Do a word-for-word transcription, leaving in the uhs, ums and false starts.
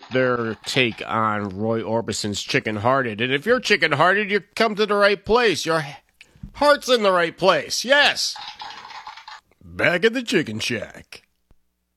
their take on Roy Orbison's Chicken Hearted. And if you're chicken hearted, you come to the right place. Your heart's in the right place. Yes. Back at the Chicken Shack.